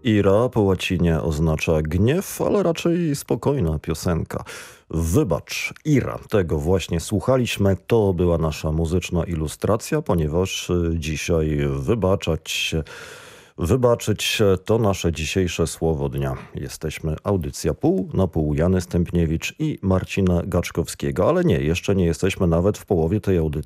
Ira po łacinie oznacza gniew, ale raczej spokojna piosenka. Wybacz, Ira, tego właśnie słuchaliśmy. To była nasza muzyczna ilustracja, ponieważ dzisiaj wybaczyć to nasze dzisiejsze słowo dnia. Jesteśmy audycja pół na pół, Jany Stępniewicz i Marcina Gaczkowskiego, ale nie, jeszcze nie jesteśmy nawet w połowie tej audycji.